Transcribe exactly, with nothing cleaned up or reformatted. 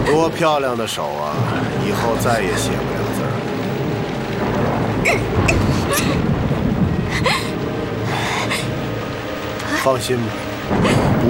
多漂亮的手啊！以后再也写不了字儿。放心吧。